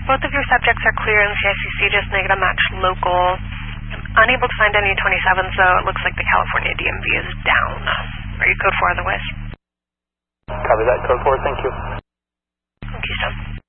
Both of your subjects are clear in CICC, just negative match local. I'm unable to find any 27s, so it looks like the California DMV is down. Are you code 4 otherwise? Copy that, code 4, thank you. Thank you, Sam.